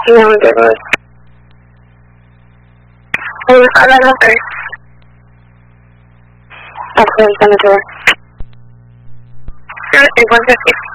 No, there was. I got that number. I'll close on the door. 150.